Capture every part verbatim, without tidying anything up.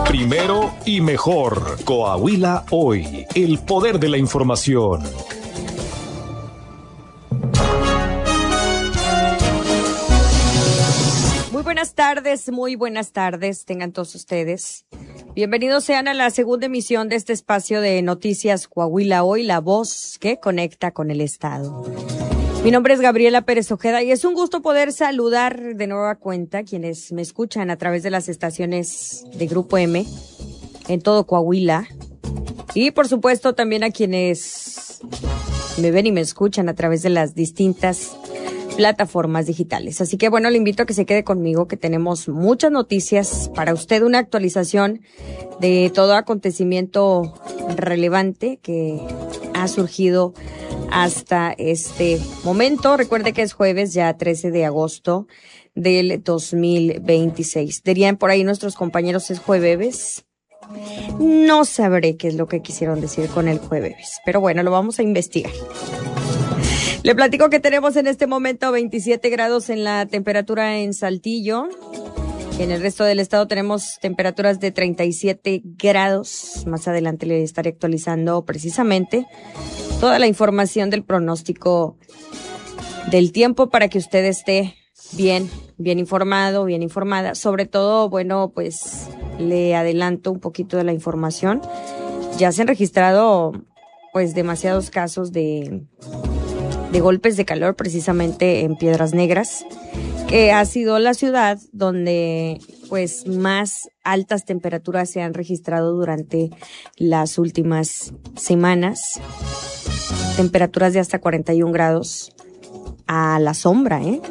Primero y mejor. Coahuila Hoy. El poder de la información. Muy buenas tardes, muy buenas tardes, tengan todos ustedes. Bienvenidos sean a la segunda emisión de este espacio de Noticias Coahuila Hoy, la voz que conecta con el Estado. Mi nombre es Gabriela Pérez Ojeda y es un gusto poder saludar de nueva cuenta quienes me escuchan a través de las estaciones de Grupo M en todo Coahuila y por supuesto también a quienes me ven y me escuchan a través de las distintas plataformas digitales. Así que bueno, le invito a que se quede conmigo, que tenemos muchas noticias para usted, una actualización de todo acontecimiento relevante que ha surgido hasta este momento. Recuerde que es jueves, ya trece de agosto del dos mil veintiséis. Dirían por ahí nuestros compañeros, es jueves. No sabré qué es lo que quisieron decir con el jueves, pero bueno, lo vamos a investigar. Le platico que tenemos en este momento veintisiete grados en la temperatura en Saltillo. En el resto del estado tenemos temperaturas de treinta y siete grados. Más adelante le estaré actualizando precisamente toda la información del pronóstico del tiempo para que usted esté bien, bien informado, bien informada. Sobre todo, bueno, pues le adelanto un poquito de la información. Ya se han registrado pues demasiados casos de... de golpes de calor precisamente en Piedras Negras, que ha sido la ciudad donde pues más altas temperaturas se han registrado durante las últimas semanas. Temperaturas de hasta cuarenta y un grados a la sombra, ¿eh?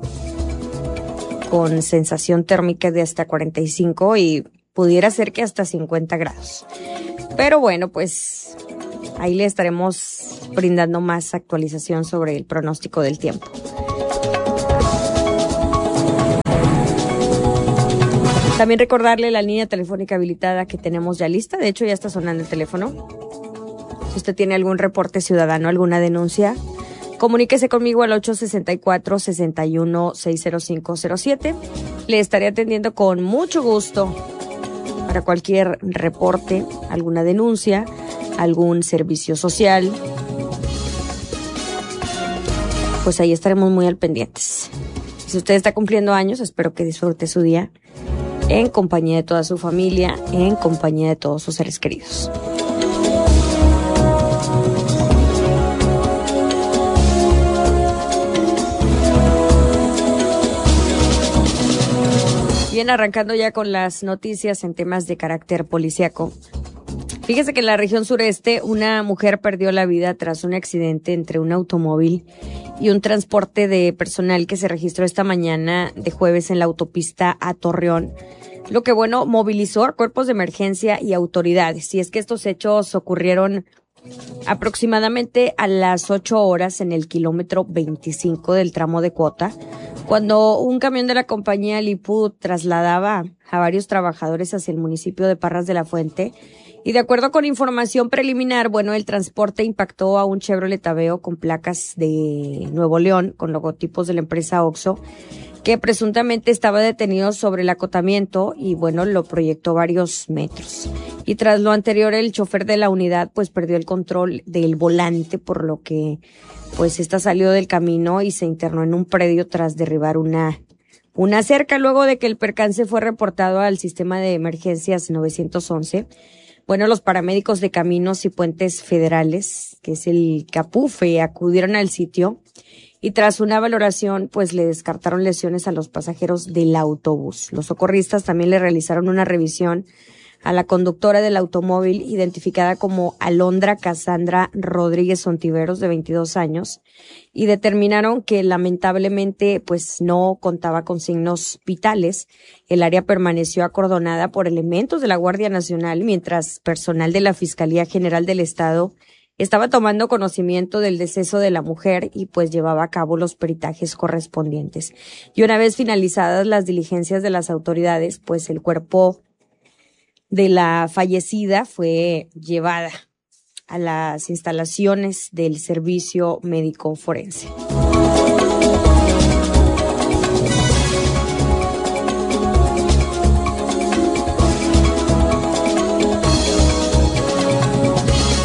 Con sensación térmica de hasta cuarenta y cinco y pudiera ser que hasta cincuenta grados. Pero bueno, pues ahí le estaremos brindando más actualización sobre el pronóstico del tiempo. También recordarle la línea telefónica habilitada que tenemos ya lista. De hecho, ya está sonando el teléfono. Si usted tiene algún reporte ciudadano, alguna denuncia, comuníquese conmigo al ocho seis cuatro, seis uno, seis cero cinco cero siete. Le estaré atendiendo con mucho gusto para cualquier reporte, alguna denuncia, algún servicio social. Pues ahí estaremos muy al pendientes. Si usted está cumpliendo años, espero que disfrute su día en compañía de toda su familia, en compañía de todos sus seres queridos. Bien, arrancando ya con las noticias en temas de carácter policíaco. Fíjese que en la región sureste una mujer perdió la vida tras un accidente entre un automóvil y un transporte de personal que se registró esta mañana de jueves en la autopista a Torreón, lo que bueno movilizó a cuerpos de emergencia y autoridades. Y es que estos hechos ocurrieron aproximadamente a las ocho horas en el kilómetro veinticinco del tramo de Cuota, cuando un camión de la compañía Lipu trasladaba a varios trabajadores hacia el municipio de Parras de la Fuente. Y de acuerdo con información preliminar, bueno, el transporte impactó a un Chevrolet Aveo con placas de Nuevo León, con logotipos de la empresa Oxxo, que presuntamente estaba detenido sobre el acotamiento y, bueno, lo proyectó varios metros. Y tras lo anterior, el chofer de la unidad, pues, perdió el control del volante, por lo que, pues, esta salió del camino y se internó en un predio tras derribar una una cerca, luego de que el percance fue reportado al sistema de emergencias nueve once. Bueno, los paramédicos de Caminos y Puentes Federales, que es el CAPUFE, acudieron al sitio y tras una valoración, pues le descartaron lesiones a los pasajeros del autobús. Los socorristas también le realizaron una revisión a la conductora del automóvil, identificada como Alondra Casandra Rodríguez Ontiveros, de veintidós años, y determinaron que lamentablemente pues no contaba con signos vitales. El área permaneció acordonada por elementos de la Guardia Nacional, mientras personal de la Fiscalía General del Estado estaba tomando conocimiento del deceso de la mujer y pues llevaba a cabo los peritajes correspondientes. Y una vez finalizadas las diligencias de las autoridades, pues el cuerpo de la fallecida fue llevada a las instalaciones del Servicio Médico Forense.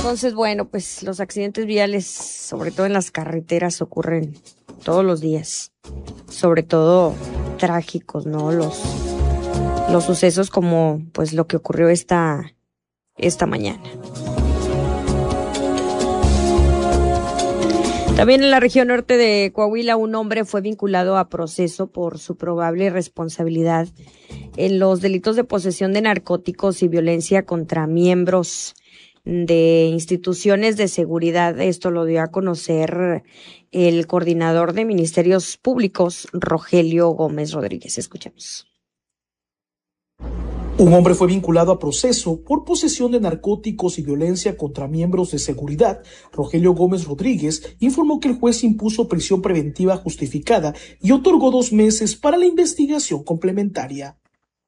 Entonces, bueno, pues los accidentes viales, sobre todo en las carreteras, ocurren todos los días. Sobre todo trágicos, ¿no? Los, los sucesos como pues lo que ocurrió esta, esta mañana. También en la región norte de Coahuila, un hombre fue vinculado a proceso por su probable responsabilidad en los delitos de posesión de narcóticos y violencia contra miembros de instituciones de seguridad. Esto lo dio a conocer el coordinador de Ministerios Públicos, Rogelio Gómez Rodríguez. Escuchemos. Un hombre fue vinculado a proceso por posesión de narcóticos y violencia contra miembros de seguridad. Rogelio Gómez Rodríguez informó que el juez impuso prisión preventiva justificada y otorgó dos meses para la investigación complementaria.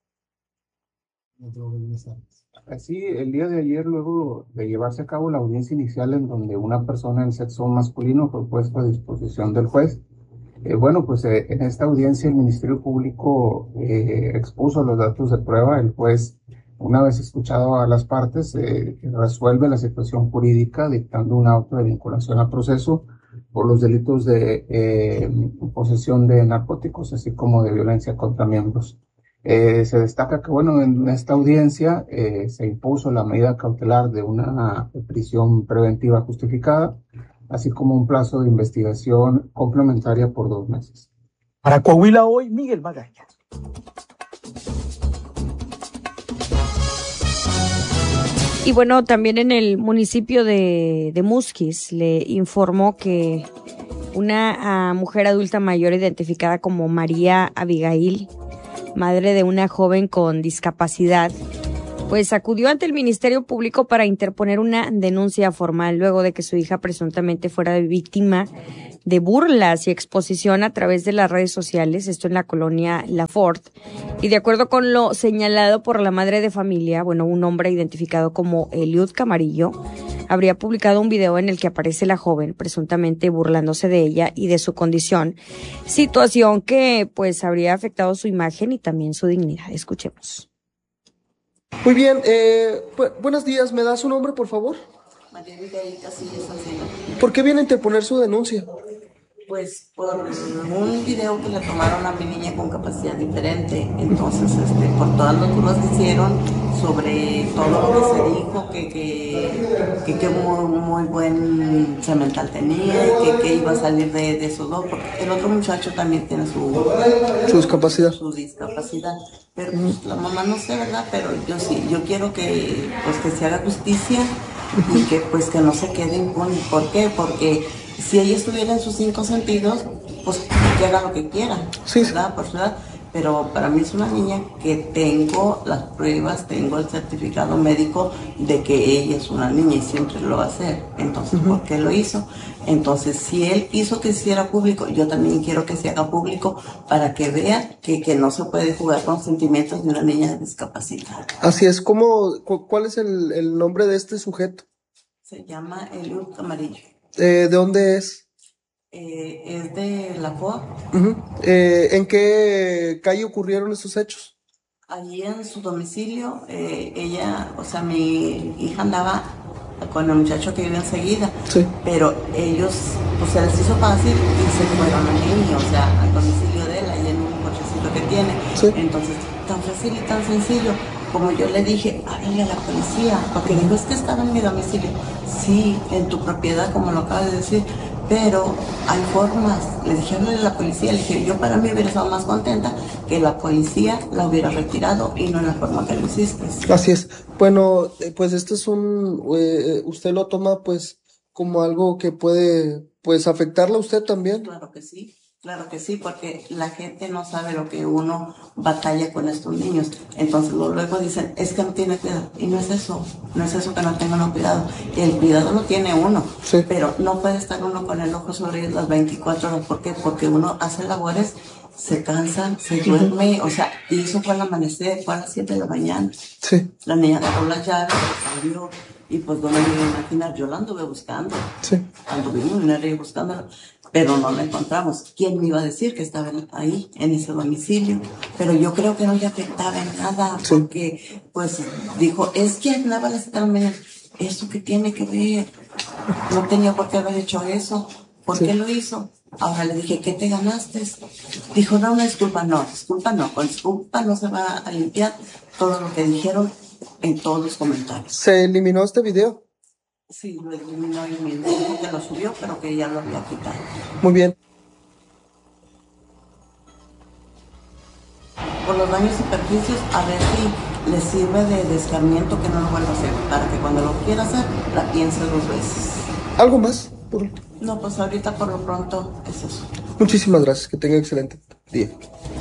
Así, el día de ayer, luego de llevarse a cabo la audiencia inicial en donde una persona en sexo masculino fue puesta a disposición del juez, Eh, bueno, pues eh, en esta audiencia el Ministerio Público eh, expuso los datos de prueba. El juez, una vez escuchado a las partes, eh, resuelve la situación jurídica dictando un auto de vinculación a proceso por los delitos de eh, posesión de narcóticos, así como de violencia contra miembros. Eh, se destaca que, bueno, en esta audiencia eh, se impuso la medida cautelar de una prisión preventiva justificada, así como un plazo de investigación complementaria por dos meses. Para Coahuila Hoy, Miguel Magaña. Y bueno, también en el municipio de, de Musquis le informó que una uh, mujer adulta mayor identificada como María Abigail, madre de una joven con discapacidad, pues acudió ante el Ministerio Público para interponer una denuncia formal luego de que su hija presuntamente fuera víctima de burlas y exposición a través de las redes sociales, esto en la colonia La Fort. Y de acuerdo con lo señalado por la madre de familia, bueno, un hombre identificado como Eliud Camarillo habría publicado un video en el que aparece la joven presuntamente burlándose de ella y de su condición, situación que pues habría afectado su imagen y también su dignidad. Escuchemos. Muy bien, eh, bu- buenos días, ¿me da su nombre, por favor? María Abigail Casillas Salcedo. ¿Por qué viene a interponer su denuncia? Pues por un video que le tomaron a mi niña con capacidad diferente, entonces este, por todas las burlas que hicieron sobre todo lo que se dijo, que que, que, que muy, muy buen cemental tenía, y que, que iba a salir de, de su dos, porque el otro muchacho también tiene su, Su discapacidad. su discapacidad, pero pues, la mamá no sé, ¿verdad? Pero yo sí, yo quiero que, pues, que se haga justicia y que pues que no se quede impune. ¿Por qué? Porque si ella estuviera en sus cinco sentidos, pues que haga lo que quiera, Sí, sí. ¿verdad? Por su edad. Pero para mí es una niña que tengo las pruebas, tengo el certificado médico de que ella es una niña y siempre lo va a hacer. Entonces, ¿por qué lo hizo? Entonces, si él hizo que se hiciera público, yo también quiero que se haga público para que vean que, que no se puede jugar con sentimientos de una niña de discapacidad. Así es, ¿cómo, cu- ¿cuál es el, el nombre de este sujeto? Se llama Eliud Camarillo. Eh, ¿De dónde es? Eh, es de la F O A. Uh-huh. Eh, ¿En qué calle ocurrieron estos hechos? Allí en su domicilio, eh, ella, o sea, mi hija andaba con el muchacho que vive enseguida, Sí. pero ellos, pues se les hizo fácil y se fueron allí, o sea, al domicilio de él, ahí en un cochecito que tiene. Sí. Entonces, tan fácil y tan sencillo, como yo le dije, háblale a la policía, porque dijo, es que estaba en mi domicilio. Sí, en tu propiedad, como lo acabas de decir, pero hay formas. Le dije, háblale a la policía. Le dije, yo para mí hubiera estado más contenta que la policía la hubiera retirado y no en la forma que lo hiciste. Así es. Bueno, eh, pues este es un, eh, usted lo toma pues como algo que puede pues afectarla a usted también. Claro que sí, claro que sí, porque la gente no sabe lo que uno batalla con estos niños. Entonces luego dicen, es que no tiene cuidado. Y no es eso, no es eso que no tengan cuidado. El cuidado lo tiene uno, Sí. pero no puede estar uno con el ojo sobre ellos las veinticuatro horas. ¿Por qué? Porque uno hace labores, se cansa, se duerme, o sea, y eso fue al amanecer, fue a las siete de la mañana. Sí, La niña agarró las llaves, salió, y pues no me iba a imaginar, yo la anduve buscando. sí. Anduvimos en el río buscándola, pero no la encontramos. ¿Quién me iba a decir que estaba ahí, en ese domicilio? Pero yo creo que no le afectaba en nada, Sí. porque, pues, dijo, es que andaba a las siete de la mañana. ¿eso qué tiene que ver? No tenía por qué haber hecho eso. ¿Por sí. qué lo hizo? Ahora le dije, ¿qué te ganaste? Dijo, no, una disculpa, no, disculpa no, con disculpa no se va a limpiar todo lo que dijeron en todos los comentarios. ¿Se eliminó este video? Sí, lo eliminó y me dijo que lo subió, pero que ya lo había quitado. Muy bien. Por los daños y perjuicios, a ver si le sirve de escarmiento que no lo vuelva a hacer, para que cuando lo quiera hacer, la piense dos veces. ¿Algo más? Por... No, pues ahorita por lo pronto es eso. Muchísimas gracias, que tenga excelente día.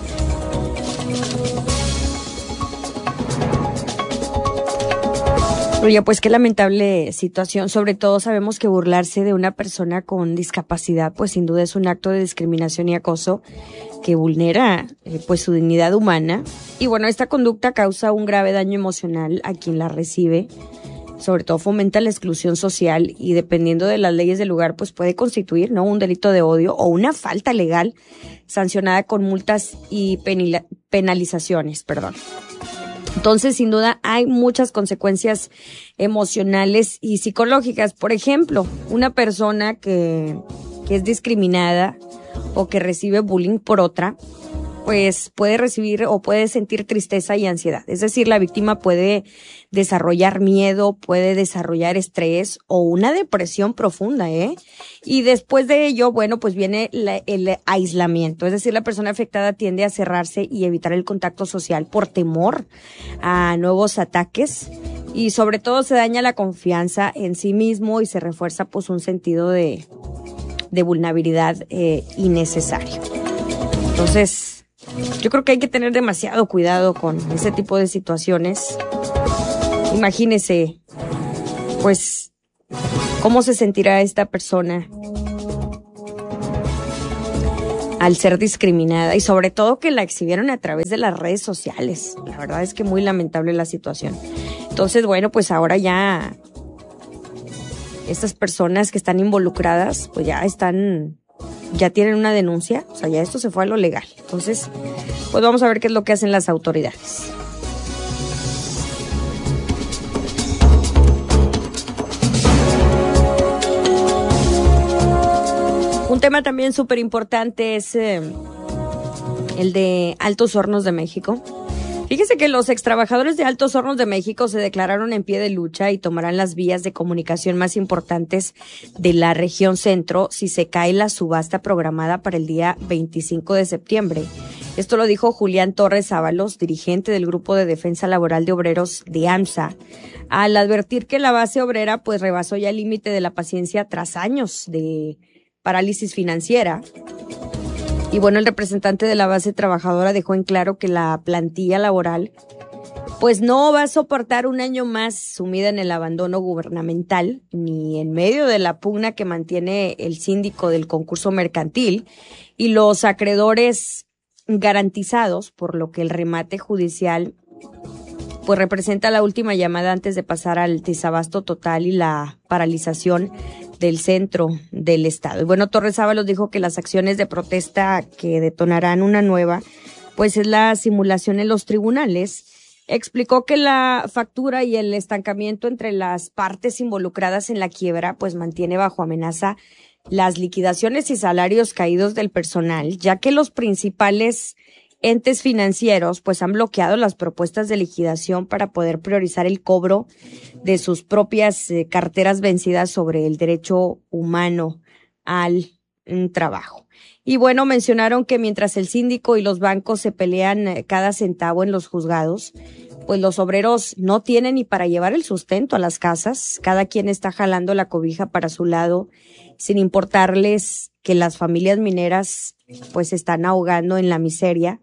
Oye, pues qué lamentable situación. Sobre todo sabemos que burlarse de una persona con discapacidad, pues sin duda es un acto de discriminación y acoso que vulnera eh, pues su dignidad humana. Y bueno, esta conducta causa un grave daño emocional a quien la recibe. Sobre todo fomenta la exclusión social y dependiendo de las leyes del lugar, pues puede constituir, ¿no?, un delito de odio o una falta legal sancionada con multas y penila- penalizaciones, perdón. Entonces, sin duda, hay muchas consecuencias emocionales y psicológicas. Por ejemplo, una persona que, que es discriminada o que recibe bullying por otra, pues puede recibir o puede sentir tristeza y ansiedad. Es decir, la víctima puede desarrollar miedo, puede desarrollar estrés o una depresión profunda, ¿eh? Y después de ello, bueno, pues viene la, el aislamiento. Es decir, la persona afectada tiende a cerrarse y evitar el contacto social por temor a nuevos ataques y sobre todo se daña la confianza en sí mismo y se refuerza pues un sentido de, de vulnerabilidad eh, innecesario. Entonces, yo creo que hay que tener demasiado cuidado con ese tipo de situaciones. Imagínese, pues, cómo se sentirá esta persona al ser discriminada y sobre todo que la exhibieron a través de las redes sociales. La verdad es que muy lamentable la situación. Entonces, bueno, pues ahora ya estas personas que están involucradas, pues ya están... ya tienen una denuncia, o sea, ya esto se fue a lo legal. Entonces, pues vamos a ver qué es lo que hacen las autoridades. Un tema también súper importante es eh, el de Altos Hornos de México. Fíjese que los extrabajadores de Altos Hornos de México se declararon en pie de lucha y tomarán las vías de comunicación más importantes de la región centro si se cae la subasta programada para el día veinticinco de septiembre. Esto lo dijo Julián Torres Ábalos, dirigente del Grupo de Defensa Laboral de Obreros de AMSA, al advertir que la base obrera pues rebasó ya el límite de la paciencia tras años de parálisis financiera. Y bueno, el representante de la base trabajadora dejó en claro que la plantilla laboral pues no va a soportar un año más sumida en el abandono gubernamental, ni en medio de la pugna que mantiene el síndico del concurso mercantil y los acreedores garantizados, por lo que el remate judicial pues representa la última llamada antes de pasar al desabasto total y la paralización del centro del estado. Y bueno, Torres Ábalos dijo que las acciones de protesta que detonarán una nueva, pues es la simulación en los tribunales. Explicó que la factura y el estancamiento entre las partes involucradas en la quiebra, pues mantiene bajo amenaza las liquidaciones y salarios caídos del personal, ya que los principales entes financieros pues han bloqueado las propuestas de liquidación para poder priorizar el cobro de sus propias eh, carteras vencidas sobre el derecho humano al mm, trabajo. Y bueno, mencionaron que mientras el síndico y los bancos se pelean eh, cada centavo en los juzgados, pues los obreros no tienen ni para llevar el sustento a las casas. Cada quien está jalando la cobija para su lado, sin importarles que las familias mineras pues se están ahogando en la miseria.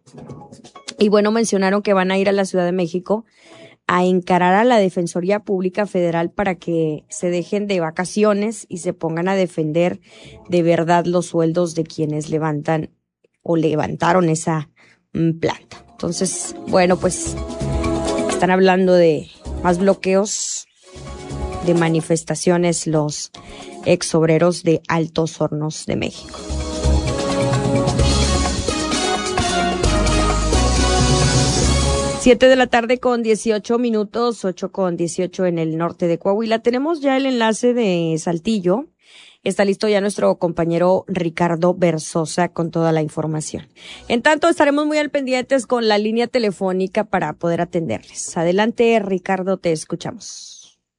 Y bueno, mencionaron que van a ir a la Ciudad de México a encarar a la Defensoría Pública Federal para que se dejen de vacaciones y se pongan a defender de verdad los sueldos de quienes levantan o levantaron esa mm, planta. Entonces, bueno, pues están hablando de más bloqueos, de manifestaciones los ex obreros de Altos Hornos de México. Siete de la tarde con dieciocho minutos, ocho con dieciocho en el norte de Coahuila. Tenemos ya el enlace de Saltillo. Está listo ya nuestro compañero Ricardo Berzosa con toda la información. En tanto, estaremos muy al pendientes con la línea telefónica para poder atenderles. Adelante, Ricardo, te escuchamos.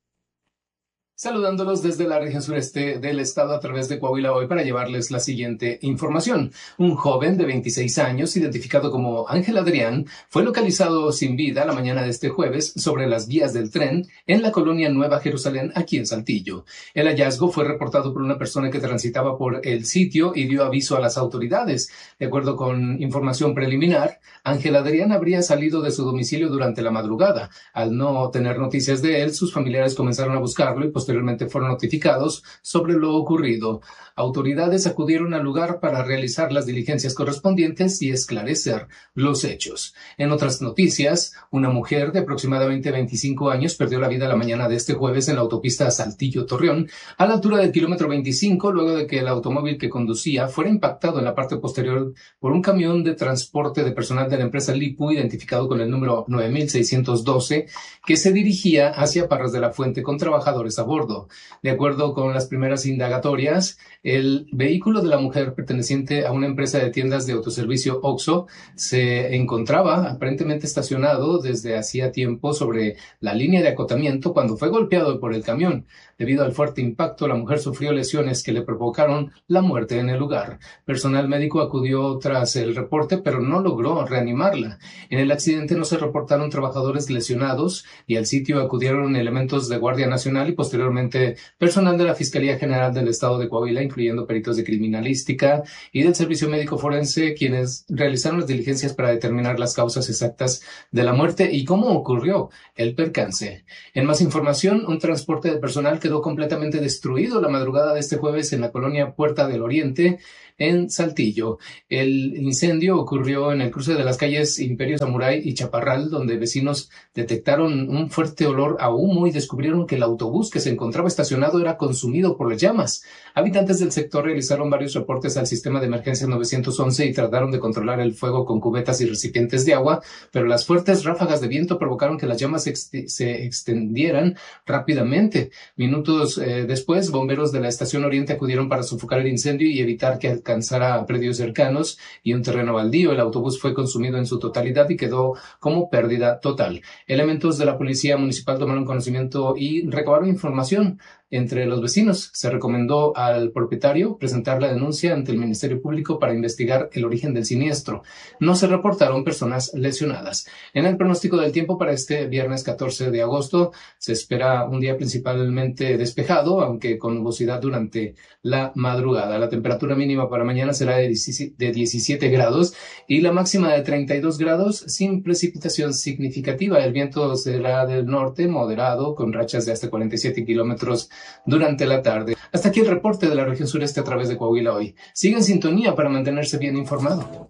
Saludándolos desde la región sureste del estado a través de Coahuila Hoy para llevarles la siguiente información. Un joven de veintiséis años, identificado como Ángel Adrián, fue localizado sin vida la mañana de este jueves sobre las vías del tren en la colonia Nueva Jerusalén, aquí en Saltillo. El hallazgo fue reportado por una persona que transitaba por el sitio y dio aviso a las autoridades. De acuerdo con información preliminar, Ángel Adrián habría salido de su domicilio durante la madrugada. Al no tener noticias de él, sus familiares comenzaron a buscarlo y posteriormente fueron notificados sobre lo ocurrido. Autoridades acudieron al lugar para realizar las diligencias correspondientes y esclarecer los hechos. En otras noticias, una mujer de aproximadamente veinticinco años perdió la vida la mañana de este jueves en la autopista Saltillo-Torreón, a la altura del kilómetro veinticinco, luego de que el automóvil que conducía fuera impactado en la parte posterior por un camión de transporte de personal de la empresa Lipu, identificado con el número nueve mil seiscientos doce, que se dirigía hacia Parras de la Fuente con trabajadores a bordo. De acuerdo con las primeras indagatorias, el vehículo de la mujer, perteneciente a una empresa de tiendas de autoservicio Oxxo, se encontraba aparentemente estacionado desde hacía tiempo sobre la línea de acotamiento cuando fue golpeado por el camión. Debido al fuerte impacto, la mujer sufrió lesiones que le provocaron la muerte en el lugar. Personal médico acudió tras el reporte, pero no logró reanimarla. En el accidente no se reportaron trabajadores lesionados y al sitio acudieron elementos de Guardia Nacional y posteriormente personal de la Fiscalía General del Estado de Coahuila, incluyendo peritos de criminalística y del Servicio Médico Forense, quienes realizaron las diligencias para determinar las causas exactas de la muerte y cómo ocurrió el percance. En más información, un transporte de personal quedó completamente destruido la madrugada de este jueves en la colonia Puerta del Oriente, en Saltillo. El incendio ocurrió en el cruce de las calles Imperio Samurai y Chaparral, donde vecinos detectaron un fuerte olor a humo y descubrieron que el autobús que se encontraba estacionado era consumido por las llamas. Habitantes del sector realizaron varios reportes al sistema de emergencia nueve once y trataron de controlar el fuego con cubetas y recipientes de agua, pero las fuertes ráfagas de viento provocaron que las llamas ex- se extendieran rápidamente. Minutos eh, después, bomberos de la Estación Oriente acudieron para sofocar el incendio y evitar que alcanzara predios cercanos y un terreno baldío. El autobús fue consumido en su totalidad y quedó como pérdida total. Elementos de la Policía Municipal tomaron conocimiento y recabaron información entre los vecinos. Se recomendó al propietario presentar la denuncia ante el Ministerio Público para investigar el origen del siniestro. No se reportaron personas lesionadas. En el pronóstico del tiempo para este viernes catorce de agosto se espera un día principalmente despejado, aunque con nubosidad durante la madrugada. La temperatura mínima para mañana será de diecisiete grados y la máxima de treinta y dos grados sin precipitación significativa. El viento será del norte moderado con rachas de hasta cuarenta y siete kilómetros durante la tarde. Hasta aquí el reporte de la región sureste a través de Coahuila Hoy. Siga en sintonía para mantenerse bien informado.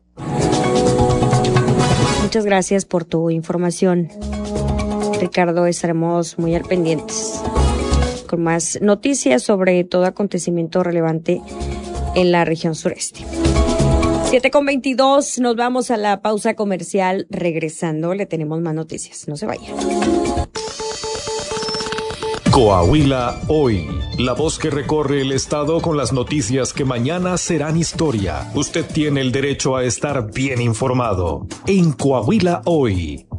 Muchas gracias por tu información, Ricardo. Estaremos muy al pendientes con más noticias sobre todo acontecimiento relevante en la región sureste. siete con veintidós, nos vamos a la pausa comercial. Regresando, le tenemos más noticias. No se vayan. Coahuila Hoy, la voz que recorre el estado con las noticias que mañana serán historia. Usted tiene el derecho a estar bien informado en Coahuila Hoy.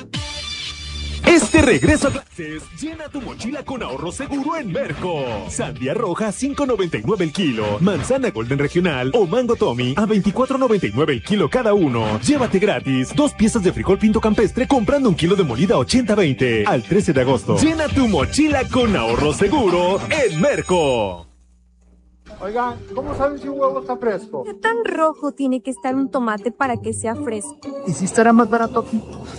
Este regreso a clases, llena tu mochila con ahorro seguro en Merco. Sandía roja, cinco noventa y nueve el kilo. Manzana Golden Regional o Mango Tommy a veinticuatro noventa y nueve el kilo cada uno. Llévate gratis dos piezas de frijol pinto campestre comprando un kilo de molida ochenta veinte. Al trece de agosto. Llena tu mochila con ahorro seguro en Merco. Oigan, ¿cómo saben si un huevo está fresco? ¿Qué tan rojo tiene que estar un tomate para que sea fresco? ¿Y si estará más barato aquí?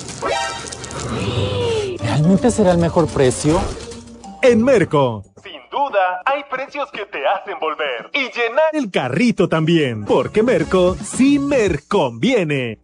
¿Realmente será el mejor precio? En Merco. Sin duda, hay precios que te hacen volver y llenar el carrito también. Porque Merco sí me conviene.